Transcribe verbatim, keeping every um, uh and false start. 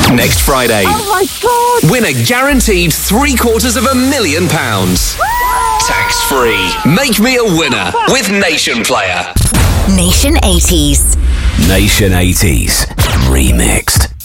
Next Friday. Oh my God! Win a guaranteed three quarters of a million pounds. Tax free. Make me a winner with Nation Player. Nation eighties. Nation eighties. Remixed.